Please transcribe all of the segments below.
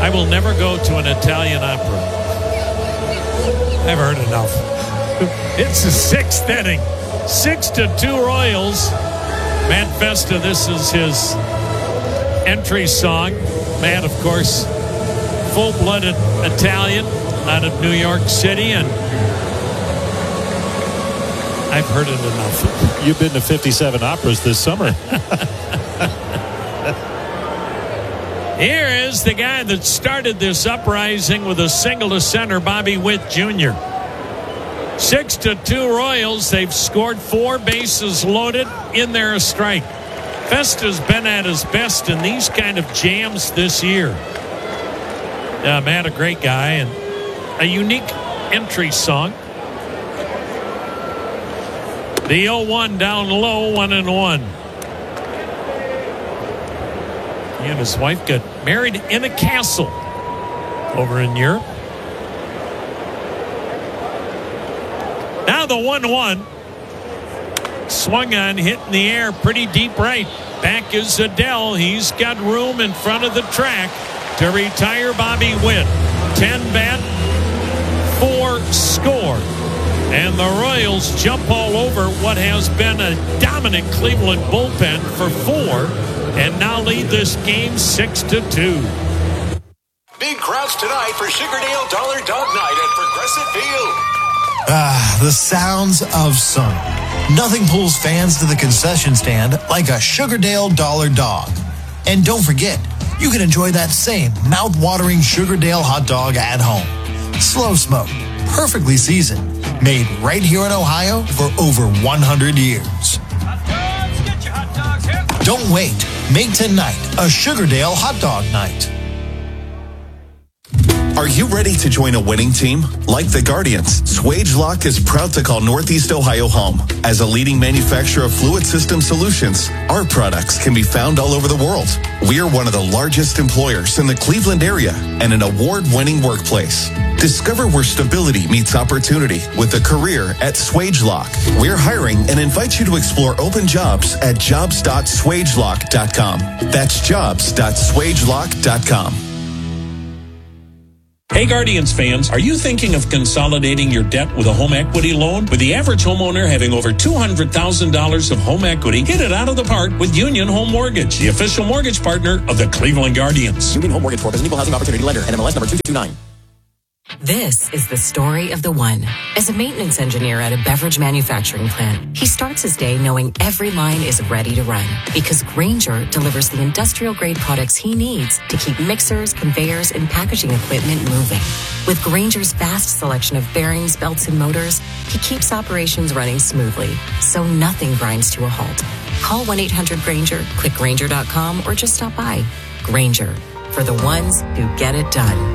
I will never go to an Italian opera. I've heard enough. It's the sixth inning. 6-2 Royals. Matt Festa, this is his entry song. Matt, of course, full-blooded Italian out of New York City, and I've heard it enough. You've been to 57 operas this summer. Here is the guy that started this uprising with a single to center, Bobby Witt Jr. 6-2 Royals. They've scored 4 bases loaded in their strike. Festa's been at his best in these kind of jams this year. Matt, a great guy, and a unique entry song. The 0-1 down low, 1-1. He and his wife got married in a castle over in Europe. Now the 1-1. Swung on, hit in the air, pretty deep right. Back is Adele. He's got room in front of the track to retire Bobby Witt. 10 bat, 4 score. And the Royals jump all over what has been a dominant Cleveland bullpen for 4, and now lead this game 6-2. Big crowds tonight for Sugardale Dollar Dog Night at Progressive Field. The sounds of summer. Nothing pulls fans to the concession stand like a Sugardale Dollar Dog. And don't forget, you can enjoy that same mouth-watering Sugardale hot dog at home. Slow smoked, perfectly seasoned, made right here in Ohio for over 100 years. Get your hot dogs here. Don't wait. Make tonight a Sugardale hot dog night. Are you ready to join a winning team? Like the Guardians, Swagelok is proud to call Northeast Ohio home. As a leading manufacturer of fluid system solutions, our products can be found all over the world. We are one of the largest employers in the Cleveland area and an award-winning workplace. Discover where stability meets opportunity with a career at Swagelok. We're hiring and invite you to explore open jobs at jobs.swagelok.com. That's jobs.swagelok.com. Hey Guardians fans, are you thinking of consolidating your debt with a home equity loan? With the average homeowner having over $200,000 of home equity, hit it out of the park with Union Home Mortgage, the official mortgage partner of the Cleveland Guardians. Union Home Mortgage Corp is an equal housing opportunity lender. NMLS number 2229. This is the story of the one. As a maintenance engineer at a beverage manufacturing plant, he starts his day knowing every line is ready to run because Grainger delivers the industrial-grade products he needs to keep mixers, conveyors, and packaging equipment moving. With Grainger's vast selection of bearings, belts, and motors, he keeps operations running smoothly, so nothing grinds to a halt. Call 1-800-GRAINGER, click Grainger.com, or just stop by. Grainger, for the ones who get it done.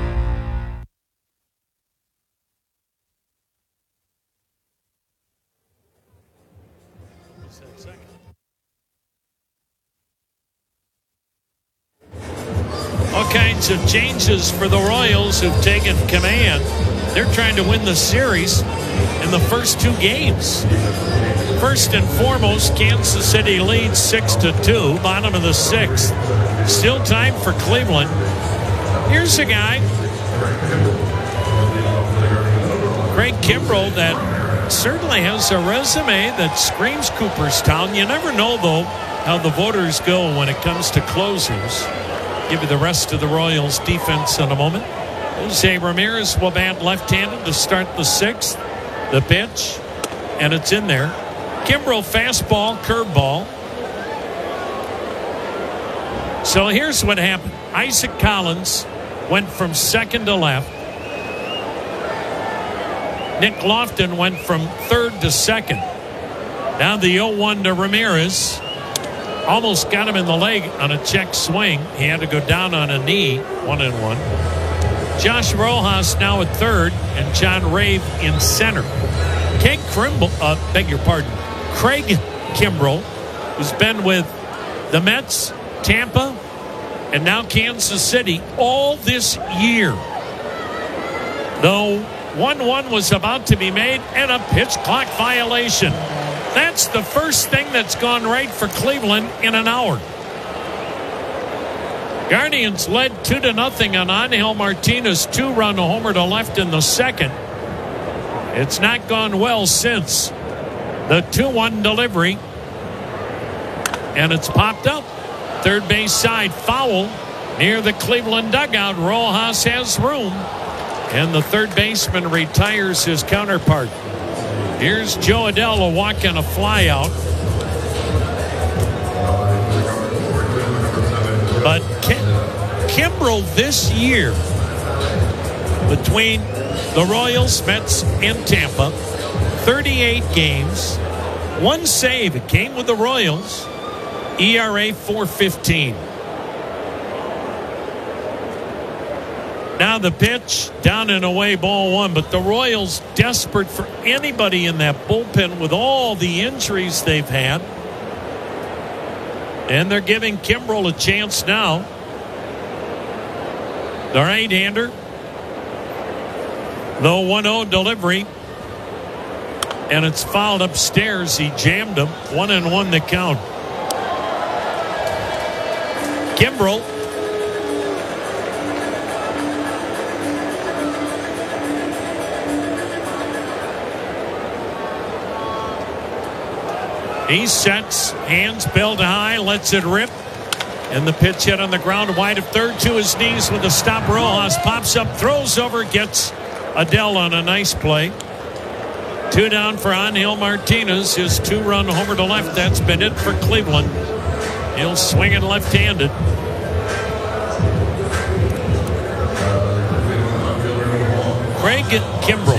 All kinds of changes for the Royals who've taken command. They're trying to win the series in the first 2 games. First and foremost, Kansas City leads 6-2, bottom of the 6th. Still time for Cleveland. Here's a guy, Craig Kimbrell, that certainly has a resume that screams Cooperstown. You never know, though, how the voters go when it comes to closers. Give you the rest of the Royals defense in a moment. Jose Ramirez will bat left-handed to start the 6th. The pitch, and it's in there. Kimbrell fastball, curveball. So here's what happened. Isaac Collins went from second to left. Nick Lofton went from third to second. Now the 0-1 to Ramirez. Almost got him in the leg on a check swing. He had to go down on a knee. 1-1. Josh Rojas now at third, and John Rave in center. Craig Kimbrell, who's been with the Mets, Tampa, and now Kansas City all this year. Though 1-1 was about to be made, and a pitch clock violation. That's the first thing that's gone right for Cleveland in an hour. Guardians led 2-0 on Angel Martinez 2-run homer to left in the second. It's not gone well since. The 2-1 delivery. And it's popped up. Third base side foul near the Cleveland dugout. Rojas has room. And the third baseman retires his counterpart. Here's Joe Adell walking a fly out. But Kimbrel this year, between the Royals, Mets, and Tampa, 38 games, 1 save. It came with the Royals. ERA 4.15. Now the pitch, down and away, ball 1. But the Royals desperate for anybody in that bullpen with all the injuries they've had. And they're giving Kimbrel a chance now. The right-hander. The 1-0 delivery. And it's fouled upstairs. He jammed him. 1-1 the count. Kimbrel. He sets, hands belt high, lets it rip. And the pitch hit on the ground wide of third, to his knees with a stop. Rojas pops up, throws over, gets Adell on a nice play. 2 down for Angel Martinez. His 2-run homer to left. That's been it for Cleveland. He'll swing it left-handed. Craig Kimbrel.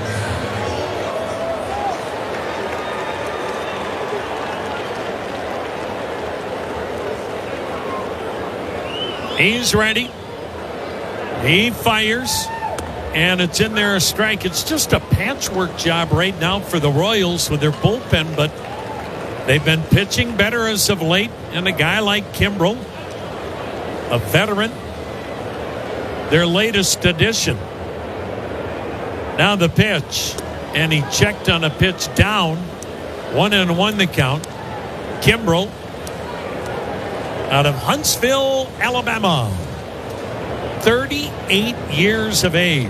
He's ready. He fires. And it's in there, a strike. It's just a patchwork job right now for the Royals with their bullpen, but they've been pitching better as of late. And a guy like Kimbrel, a veteran, their latest addition. Now the pitch. And he checked on a pitch down. 1-1 the count. Kimbrel out of Huntsville, Alabama. 38 years of age.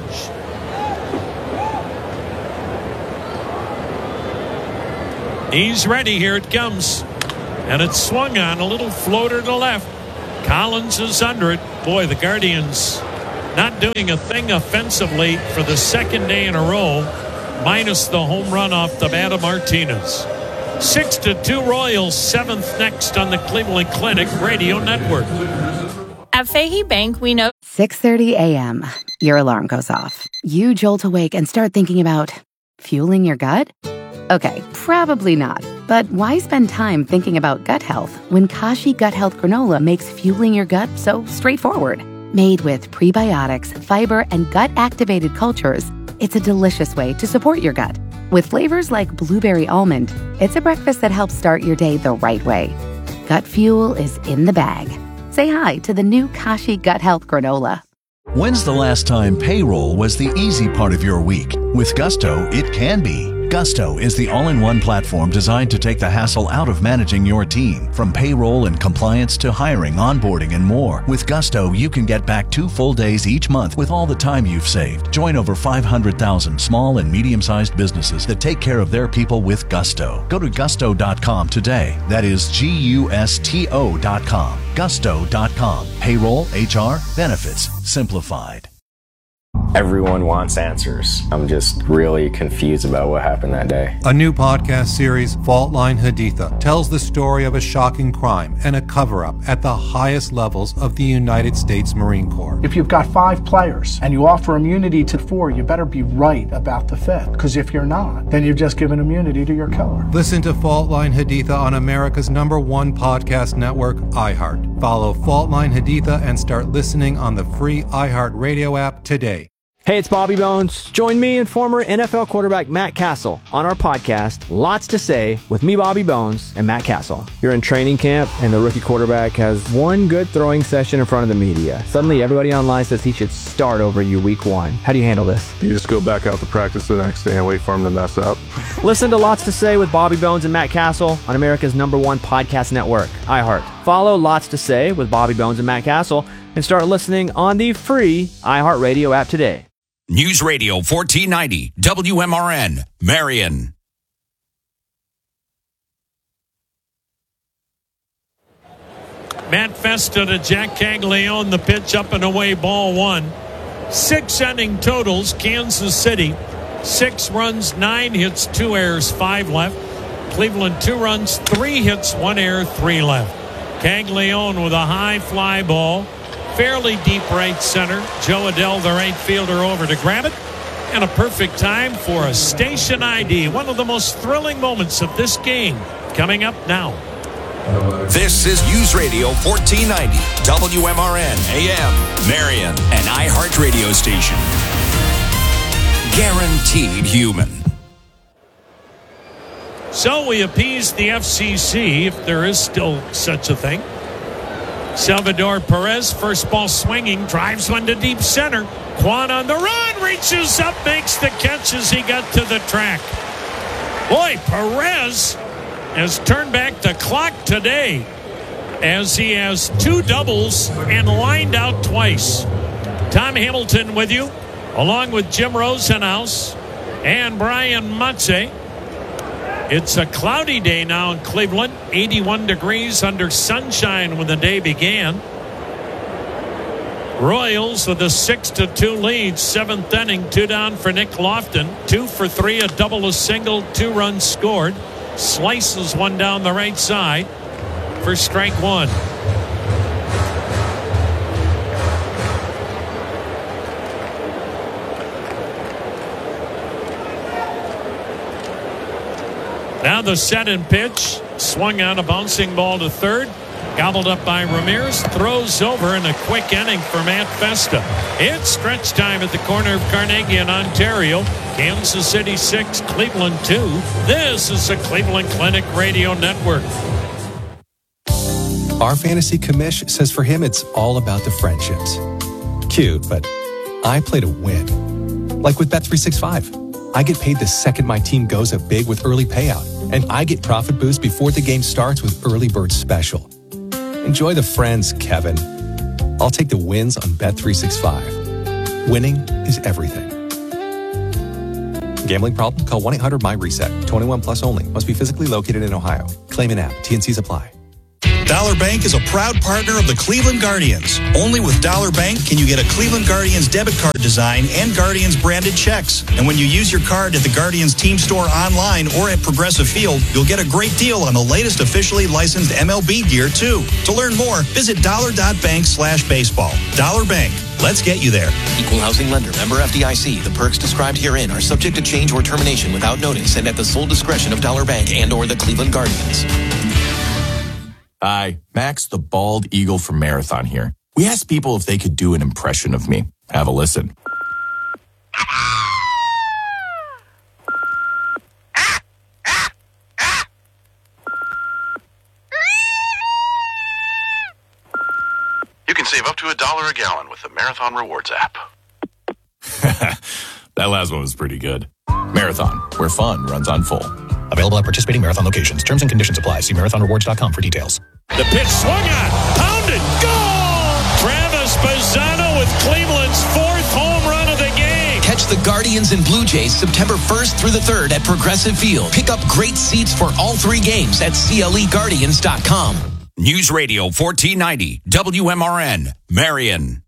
He's ready. Here it comes. And it's swung on. A little floater to left. Collins is under it. Boy, the Guardians not doing a thing offensively for the second day in a row, minus the home run off the bat of Martinez. 6-2 Royals, 7th next on the Cleveland Clinic Radio Network. At Fahey Bank, we know 6:30 a.m. Your alarm goes off. You jolt awake and start thinking about fueling your gut? Okay, probably not. But why spend time thinking about gut health when Kashi Gut Health Granola makes fueling your gut so straightforward? Made with prebiotics, fiber, and gut-activated cultures, it's a delicious way to support your gut. With flavors like blueberry almond, it's a breakfast that helps start your day the right way. Gut fuel is in the bag. Say hi to the new Kashi Gut Health Granola. When's the last time payroll was the easy part of your week? With Gusto, it can be. Gusto is the all-in-one platform designed to take the hassle out of managing your team. From payroll and compliance to hiring, onboarding, and more. With Gusto, you can get back 2 full days each month with all the time you've saved. Join over 500,000 small and medium-sized businesses that take care of their people with Gusto. Go to gusto.com today. That is GUSTO.com. Gusto.com. Payroll, HR, benefits, simplified. Everyone wants answers. I'm just really confused about what happened that day. A new podcast series, Fault Line Haditha, tells the story of a shocking crime and a cover-up at the highest levels of the United States Marine Corps. If you've got 5 players and you offer immunity to 4, you better be right about the 5th. Because if you're not, then you've just given immunity to your killer. Listen to Fault Line Haditha on America's #1 podcast network, iHeart. Follow Fault Line Haditha and start listening on the free iHeart Radio app today. Hey, it's Bobby Bones. Join me and former NFL quarterback Matt Castle on our podcast, Lots to Say, with me, Bobby Bones, and Matt Castle. You're in training camp, and the rookie quarterback has one good throwing session in front of the media. Suddenly, everybody online says he should start over you week 1. How do you handle this? You just go back out to practice the next day and wait for him to mess up. Listen to Lots to Say with Bobby Bones and Matt Castle on America's #1 podcast network, iHeart. Follow Lots to Say with Bobby Bones and Matt Castle and start listening on the free iHeartRadio app today. News Radio 1490 WMRN, Marion. Matt Festa to Jack Caglione, the pitch up and away, ball one. 6 inning totals, Kansas City. 6 runs, 9 hits, 2 errors, 5 left. Cleveland 2 runs, 3 hits, 1 error, 3 left. Caglione with a high fly ball. Fairly deep right center. Joe Adell, the right fielder, over to grab it. And a perfect time for a station ID. One of the most thrilling moments of this game coming up now. This is News Radio 1490 WMRN AM, Marion, an iHeart radio station. Guaranteed human. So we appease the FCC, if there is still such a thing. Salvador Perez, first ball swinging, drives one to deep center. Kwan on the run, reaches up, makes the catch as he got to the track. Boy, Perez has turned back the clock today as he has 2 doubles and lined out twice. Tom Hamilton with you, along with Jim Rosenhaus and Brian Matze. It's a cloudy day now in Cleveland, 81 degrees under sunshine when the day began. Royals with a 6-2 lead, 7th inning, 2 down for Nick Lofton, 2 for 3, a double, a single, 2 runs scored. Slices one down the right side for strike 1. Now the set and pitch. Swung on, a bouncing ball to third. Gobbled up by Ramirez. Throws over in a quick inning for Matt Festa. It's stretch time at the corner of Carnegie in Ontario. Kansas City 6, Cleveland 2. This is the Cleveland Clinic Radio Network. Our fantasy commish says for him it's all about the friendships. Cute, but I play to win. Like with Bet365. I get paid the second my team goes up big with early payout. And I get profit boost before the game starts with Early Bird Special. Enjoy the friends, Kevin. I'll take the wins on Bet365. Winning is everything. Gambling problem? Call 1-800-MY-RESET. 21 plus only. Must be physically located in Ohio. Claim an app. TNCs apply. Dollar Bank is a proud partner of the Cleveland Guardians. Only with Dollar Bank can you get a Cleveland Guardians debit card design and Guardians branded checks. And when you use your card at the Guardians team store online or at Progressive Field, you'll get a great deal on the latest officially licensed MLB gear too. To learn more, visit dollar.bank/baseball. Dollar Bank. Let's get you there. Equal housing lender. Member FDIC. The perks described herein are subject to change or termination without notice and at the sole discretion of Dollar Bank and or the Cleveland Guardians. Hi, Max the Bald Eagle from Marathon here. We asked people if they could do an impression of me. Have a listen. You can save up to $1 a gallon with the Marathon Rewards app. That last one was pretty good. Marathon, where fun runs on full. Available at participating Marathon locations. Terms and conditions apply. See marathonrewards.com for details. The pitch swung on, pounded, goal! Travis Bazzano with Cleveland's 4th home run of the game. Catch the Guardians and Blue Jays September 1st through the 3rd at Progressive Field. Pick up great seats for all 3 games at CLEGuardians.com. News Radio 1490 WMRN, Marion.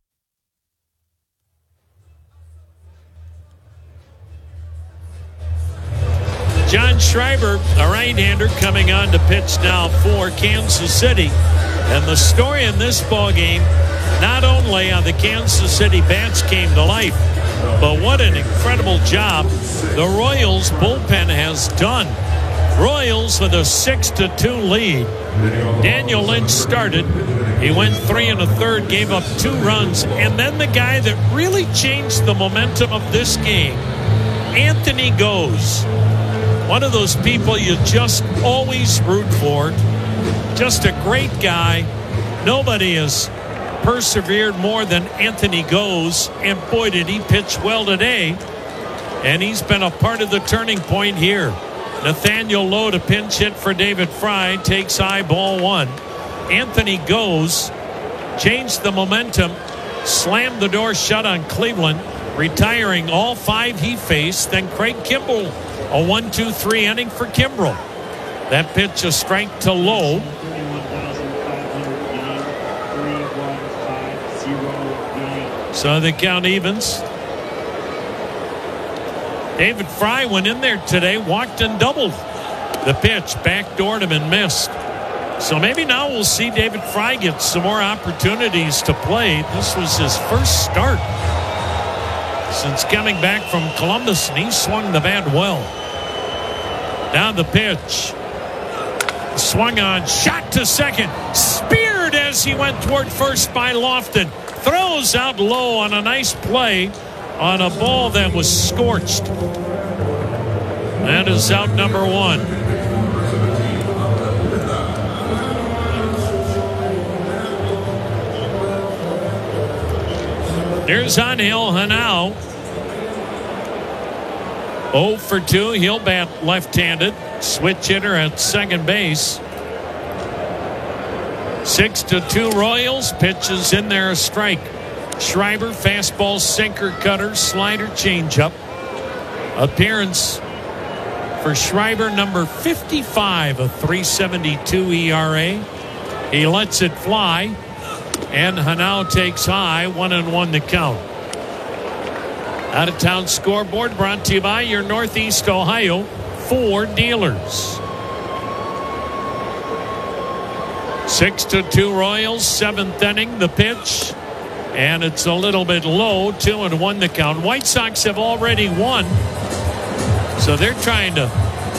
John Schreiber, a right-hander, coming on to pitch now for Kansas City. And the story in this ballgame, not only how the Kansas City bats came to life, but what an incredible job the Royals bullpen has done. Royals with a 6-2 lead. Daniel Lynch started. He went 3 1/3, gave up 2 runs. And then the guy that really changed the momentum of this game, Anthony Goes. One of those people you just always root for. Just a great guy. Nobody has persevered more than Anthony Goes. And boy, did he pitch well today. And he's been a part of the turning point here. Nathaniel Lowe to pinch hit for David Fry. Takes high ball 1. Anthony goes, changed the momentum, slammed the door shut on Cleveland, retiring all 5 he faced. Then Craig Kimbrell, a 1-2-3 inning for Kimbrell. That pitch a strike to Lowe. So the count evens. David Fry went in there today, walked and doubled. The pitch backdoored him and missed. So maybe now we'll see David Fry get some more opportunities to play. This was his first start since coming back from Columbus, and he swung the bat well. Down the pitch. Swung on, shot to second. Speared as he went toward first by Lofton. Throws out low on a nice play on a ball that was scorched. That is out number 1. Here's Angel Hanao. 0 for 2. He'll bat left-handed. Switch hitter at second base. 6-2 Royals. Pitches in there, a strike. Schreiber, fastball, sinker, cutter, slider, changeup. Appearance for Schreiber, number 55, a 3.72 ERA. He lets it fly, and Hanao takes high. 1-1 the count. Out of town scoreboard brought to you by your Northeast Ohio Ford dealers. 6-2 Royals, 7th inning, the pitch. And it's a little bit low, 2-1 the count. White Sox have already won, so they're trying to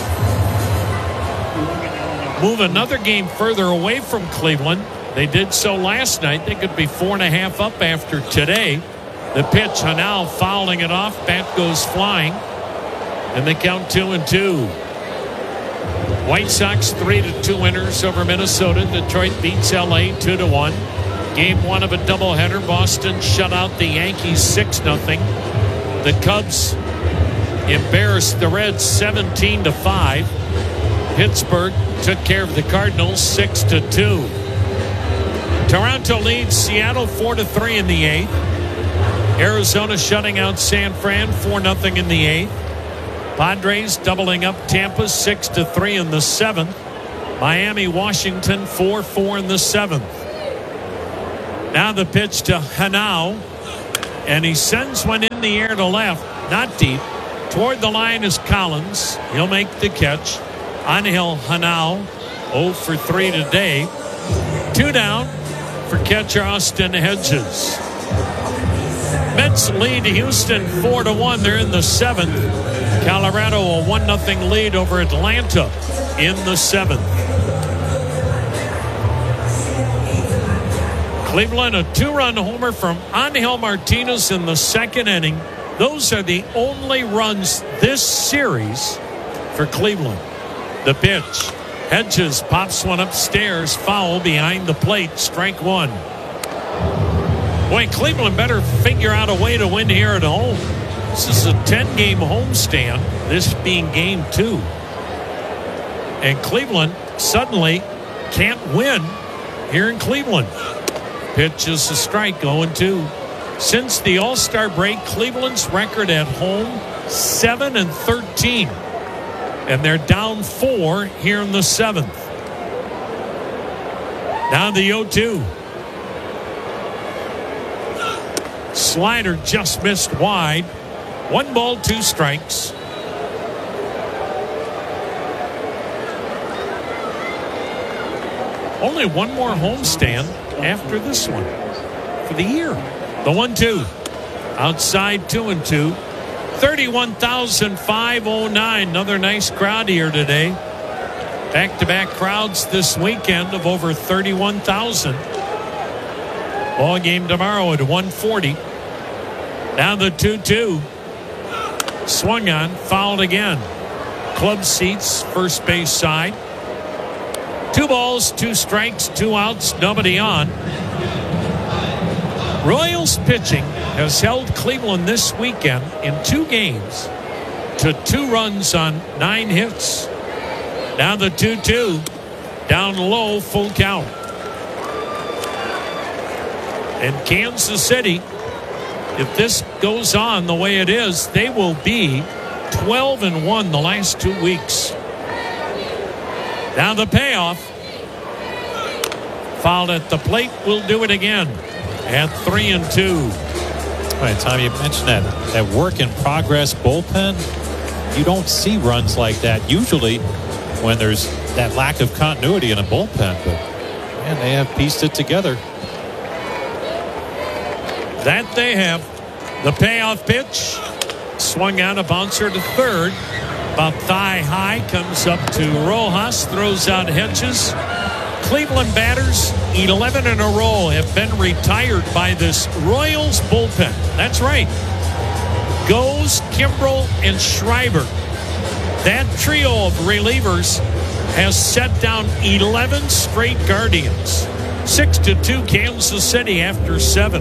move another game further away from Cleveland. They did so last night. They could be 4.5 up after today. The pitch, Hanao fouling it off. Bat goes flying, and they count 2-2. White Sox 3-2 winners over Minnesota. Detroit beats LA 2-1. Game 1 of a doubleheader. Boston shut out the Yankees 6-0. The Cubs embarrassed the Reds 17-5. Pittsburgh took care of the Cardinals 6-2. Toronto leads Seattle 4-3 in the 8th. Arizona shutting out San Fran 4-0 in the 8th. Padres doubling up Tampa 6-3 in the 7th. Miami, Washington 4-4 in the 7th. Now the pitch to Hanao, and he sends one in the air to left, not deep. Toward the line is Collins. He'll make the catch. Angel Hanao, 0 for 3 today. 2 down for catcher Austin Hedges. Mets lead Houston 4-1. They're in the 7th. Colorado a 1-0 lead over Atlanta in the 7th. Cleveland, a 2-run homer from Angel Martinez in the 2nd inning. Those are the only runs this series for Cleveland. The pitch. Hedges pops one upstairs. Foul behind the plate. Strike 1. Boy, Cleveland better figure out a way to win here at home. This is a 10-game homestand, this being game 2. And Cleveland suddenly can't win here in Cleveland. Pitch is a strike, 0-2. Since the All-Star break, Cleveland's record at home 7-13. And they're down 4 here in the 7th. Now the 0-2. Slider just missed wide. 1 ball, 2 strikes. Only one more homestand after this one for the year. The 1-2. Outside 2-2. 31,509. Another nice crowd here today. Back-to-back crowds this weekend of over 31,000. Ball game tomorrow at 1:40. Now the 2-2. Swung on, fouled again. Club seats, first base side. 2 balls, 2 strikes, 2 outs, nobody on. Royals pitching has held Cleveland this weekend in 2 games to 2 runs on 9 hits. Now the 2-2. Down low, full count. And Kansas City, if this goes on the way it is, they will be 12-1 the last 2 weeks. Now the payoff. Fouled at the plate. Will do it again at 3-2. Right, Tom, you mentioned that work in progress bullpen. You don't see runs like that usually when there's that lack of continuity in a bullpen. But man, they have pieced it together. That they have. The payoff pitch. Swung out, a bouncer to third. About thigh high. Comes up to Rojas. Throws out Hedges. Cleveland batters, 11 in a row, have been retired by this Royals bullpen. That's right. Goes, Kimbrel, and Schreiber. That trio of relievers has set down 11 straight Guardians. 6-2 Kansas City after 7.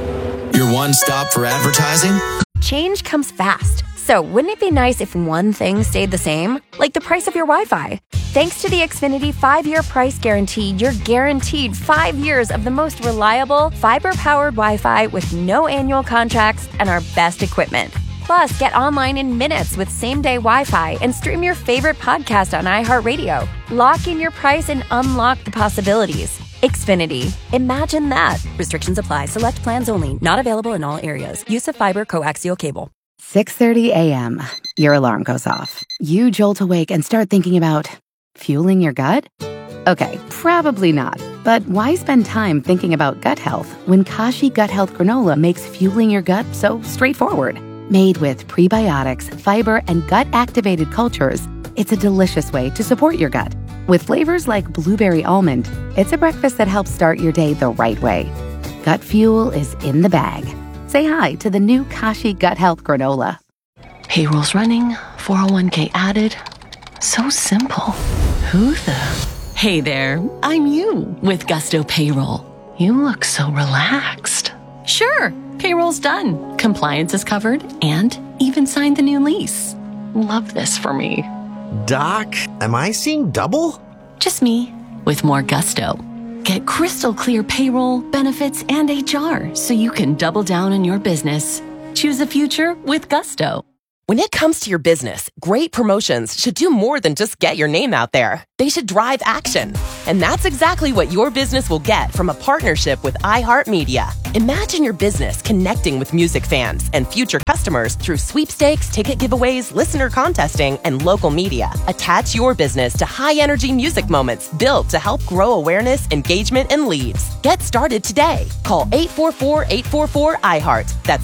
Your one stop for advertising? Change comes fast. So wouldn't it be nice if one thing stayed the same? Like the price of your Wi-Fi. Thanks to the Xfinity 5-year price guarantee, you're guaranteed 5 years of the most reliable, fiber-powered Wi-Fi with no annual contracts and our best equipment. Plus, get online in minutes with same-day Wi-Fi and stream your favorite podcast on iHeartRadio. Lock in your price and unlock the possibilities. Xfinity. Imagine that. Restrictions apply. Select plans only. Not available in all areas. Use of fiber coaxial cable. 6:30 a.m. Your alarm goes off. You jolt awake and start thinking about fueling your gut? Okay, probably not. But why spend time thinking about gut health when Kashi Gut Health Granola makes fueling your gut so straightforward? Made with prebiotics, fiber, and gut-activated cultures, it's a delicious way to support your gut. With flavors like blueberry almond, it's a breakfast that helps start your day the right way. Gut fuel is in the bag. Say hi to the new Kashi Gut Health Granola. Payroll's running, 401k added. So simple. Who the? Hey there, I'm you with Gusto Payroll. You look so relaxed. Sure, payroll's done. Compliance is covered and even signed the new lease. Love this for me. Doc, am I seeing double? Just me with more gusto. Get crystal clear payroll, benefits, and HR so you can double down on your business. Choose a future with Gusto. When it comes to your business, great promotions should do more than just get your name out there. They should drive action. And that's exactly what your business will get from a partnership with iHeartMedia. Imagine your business connecting with music fans and future customers through sweepstakes, ticket giveaways, listener contesting, and local media. Attach your business to high-energy music moments built to help grow awareness, engagement, and leads. Get started today. Call 844-844-iHeart. That's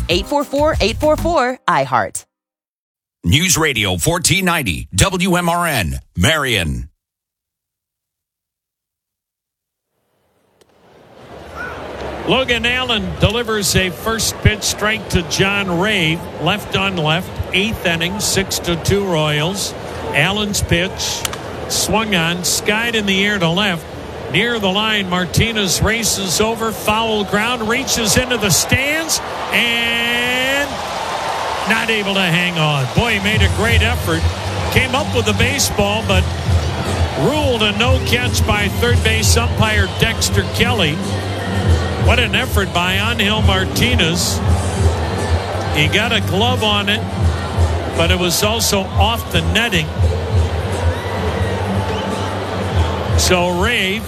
844-844-iHeart. News Radio 1490 WMRN, Marion. Logan Allen delivers a first pitch strike to John Ray, left on left, 8th inning, 6-2 Royals. Allen's pitch swung on, skied in the air to left. Near the line, Martinez races over, foul ground, reaches into the stands, and not able to hang on. Boy, he made a great effort. Came up with the baseball, but ruled a no catch by third base umpire Dexter Kelly. What an effort by Angel Martinez. He got a glove on it, but it was also off the netting. So Ray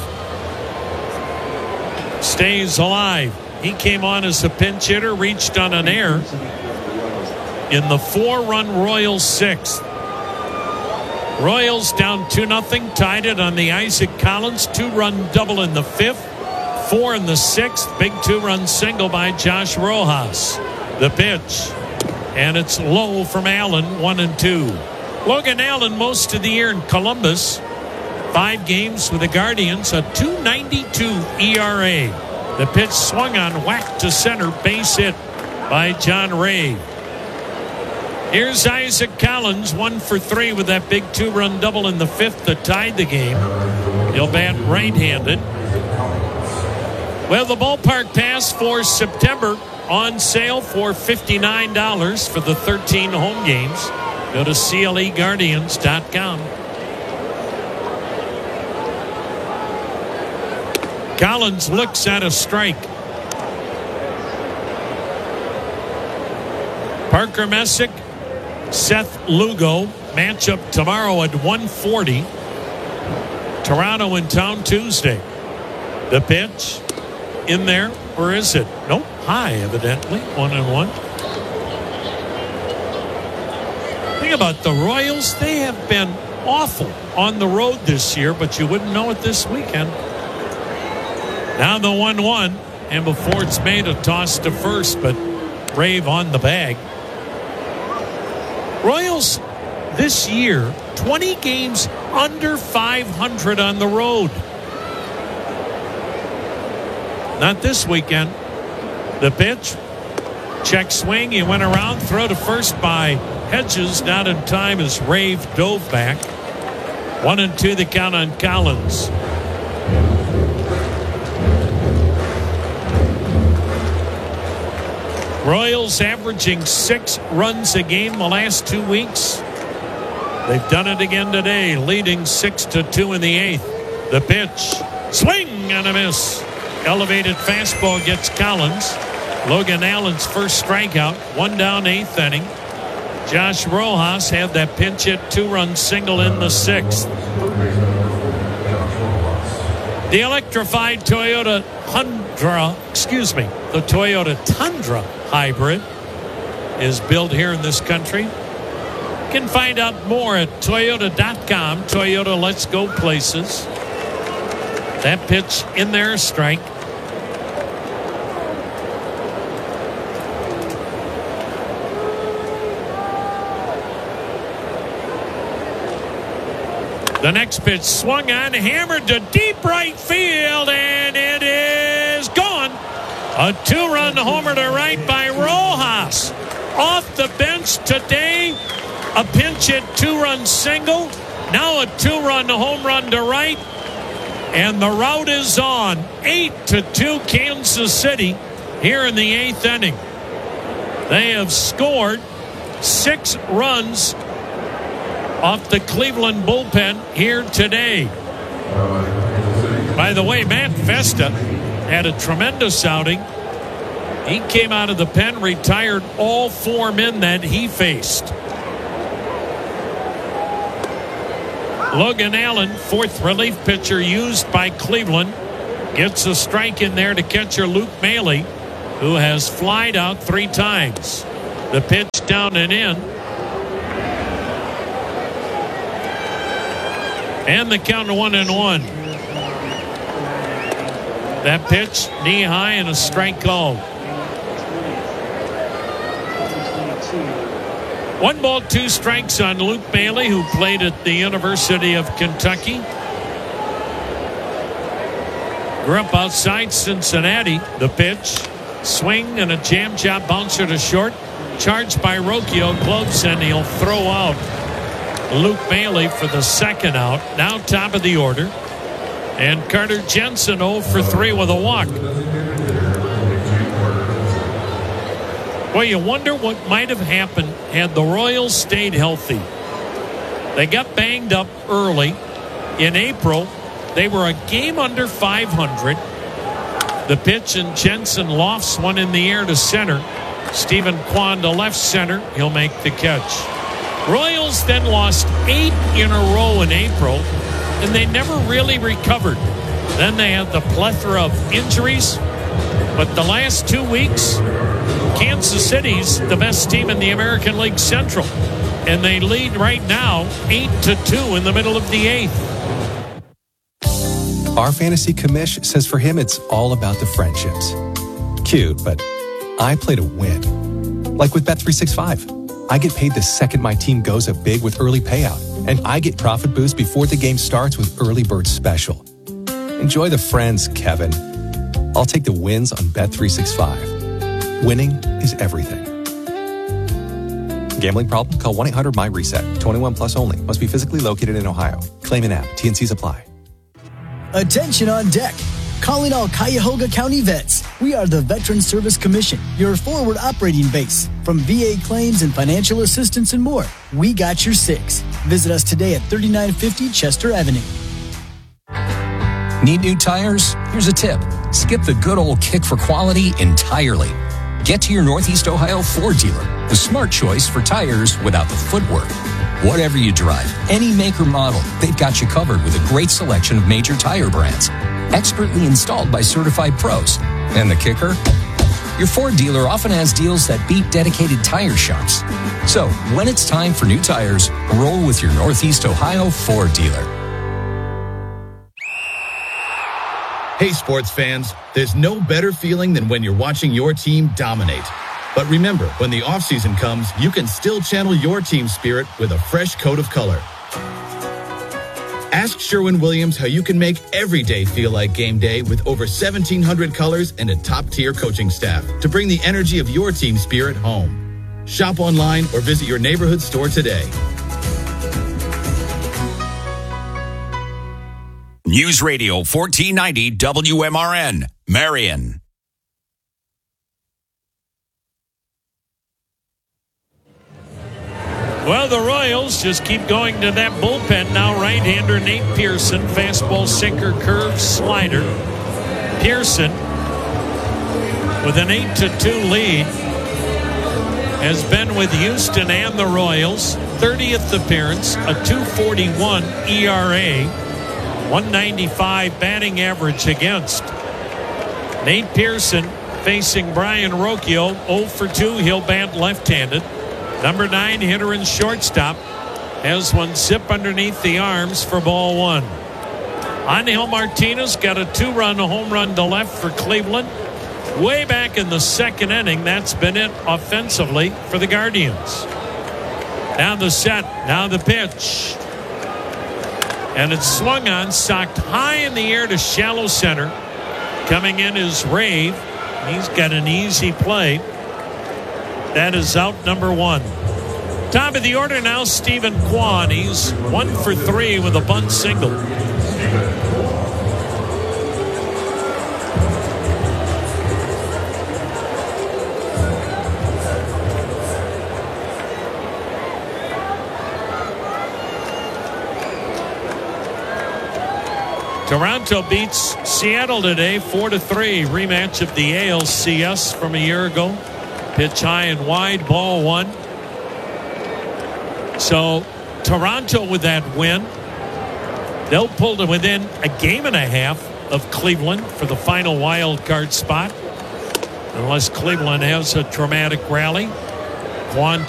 stays alive. He came on as a pinch hitter, reached on an error in the 4-run Royals 6th. Royals down 2-0, tied it on the Isaac Collins 2-run double in the 5th, 4 in the 6th, big 2-run single by Josh Rojas. The pitch, and it's low from Allen, 1-2. Logan Allen most of the year in Columbus, 5 games with the Guardians, a 2.92 ERA. The pitch swung on, whacked to center, base hit by John Ray. Here's Isaac Collins, 1 for 3 with that big 2-run double in the 5th that tied the game. He'll bat right-handed. Well, the ballpark pass for September on sale for $59 for the 13 home games. Go to CLEGuardians.com. Collins looks at a strike. Parker Messick, Seth Lugo. Matchup tomorrow at 1:40. Toronto in town Tuesday. The pitch in there, or is it? Nope, high evidently. 1-1. Think about the Royals. They have been awful on the road this year, but you wouldn't know it this weekend. Now the 1-1, and before it's made, a toss to first, but Rave on the bag. Royals this year, 20 games under 500 on the road. Not this weekend. The pitch, check swing. He went around, throw to first by Hedges. Not in time as Rave dove back. 1-2 the count on Collins. Royals averaging 6 runs a game the last 2 weeks. They've done it again today, leading 6-2 in the 8th. The pitch, swing and a miss. Elevated fastball gets Collins. Logan Allen's first strikeout. 1 down, 8th inning. Josh Rojas had that pinch hit 2-run single in the 6th. The electrified Toyota Tundra hybrid is built here in this country. You can find out more at Toyota.com. Toyota, let's go places. That pitch in there, strike. The next pitch swung on, hammered to deep right field, and it is gone. A 2-run homer to right by Rojas. Off the bench today, a pinch hit 2-run single. Now a 2-run home run to right. And the route is on. 8-2 Kansas City here in the 8th inning. They have scored 6 runs off the Cleveland bullpen here today. By the way, Matt Festa had a tremendous outing. He came out of the pen, retired all 4 men that he faced. Logan Allen, 4th relief pitcher used by Cleveland, gets a strike in there to catcher Luke Maile, who has flied out 3 times. The pitch down and in. And the count to 1-1. That pitch, knee high, and a strike called. 1 ball, 2 strikes on Luke Maile, who played at the University of Kentucky. Grew up outside Cincinnati. The pitch, swing and a jam chop bouncer to short. Charged by Rocchio, gloves, and he'll throw out Luke Maile for the 2nd out. Now top of the order. And Carter Jensen 0 for 3 with a walk. Well, you wonder what might have happened had the Royals stayed healthy. They got banged up early. In April, they were a game under 500. The pitch, and Jensen lofts one in the air to center. Stephen Kwan to left center. He'll make the catch. Royals then lost 8 in a row in April, and they never really recovered. Then they had the plethora of injuries. But the last 2 weeks, Kansas City's the best team in the American League Central. And they lead right now 8-2 in the middle of the 8th. Our fantasy commish says for him it's all about the friendships. Cute, but I play to win. Like with Bet365. I get paid the second my team goes up big with early payout. And I get profit boost before the game starts with Early Bird Special. Enjoy the friends, Kevin. I'll take the wins on Bet365. Winning is everything. Gambling problem? Call 1-800-MY-RESET. 21 plus only. Must be physically located in Ohio. Claim an app. TNCs apply. Attention on deck. Calling all Cuyahoga County vets. We are the Veteran Service Commission, your forward operating base. From VA claims and financial assistance and more, we got your 6. Visit us today at 3950 Chester Avenue. Need new tires? Here's a tip. Skip the good old kick for quality entirely. Get to your Northeast Ohio Ford dealer, the smart choice for tires without the footwork. Whatever you drive, any make or model, they've got you covered with a great selection of major tire brands. Expertly installed by certified pros. And the kicker? Your Ford dealer often has deals that beat dedicated tire shops. So, when it's time for new tires, roll with your Northeast Ohio Ford dealer. Hey, sports fans, there's no better feeling than when you're watching your team dominate. But remember, when the offseason comes, you can still channel your team spirit with a fresh coat of color. Ask Sherwin-Williams how you can make every day feel like game day with over 1,700 colors and a top-tier coaching staff to bring the energy of your team spirit home. Shop online or visit your neighborhood store today. News Radio 1490 WMRN, Marion. Well, the Royals just keep going to that bullpen now. Right-hander Nate Pearson, fastball, sinker, curve, slider. Pearson, with an 8-2 lead, has been with Houston and the Royals. 30th appearance, a 2.41 ERA, 195 batting average against. Nate Pearson facing Brian Rocchio, 0-2. He'll bat left-handed. Number 9 hitter and shortstop has one zip underneath the arms for ball one. Angel Martinez got a 2-run home run to left for Cleveland. Way back in the second inning, that's been it offensively for the Guardians. Now the set, now the pitch. And it's swung on, socked high in the air to shallow center. Coming in is Rave. He's got an easy play. That is out number 1. Top of the order now, Stephen Kwan. He's 1 for 3 with a bunt single. Toronto beats Seattle today 4-3. Rematch of the ALCS from a year ago. Pitch high and wide, ball one. So Toronto with that win, they'll pull to within a game and a half of Cleveland for the final wild card spot, unless Cleveland has a dramatic rally. Juan